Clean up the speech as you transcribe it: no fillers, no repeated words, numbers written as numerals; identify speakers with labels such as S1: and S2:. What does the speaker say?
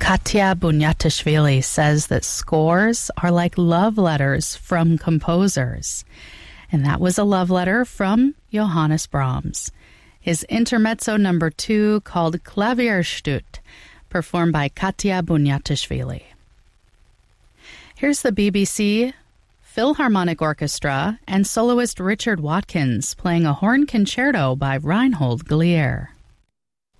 S1: Katya Bunyatishvili says that scores are like love letters from composers. And that was a love letter from Johannes Brahms. His Intermezzo No. 2, called Klavierstück, performed by Katya Bunyatishvili. Here's the BBC Philharmonic Orchestra and soloist Richard Watkins playing a horn concerto by Reinhold Glier.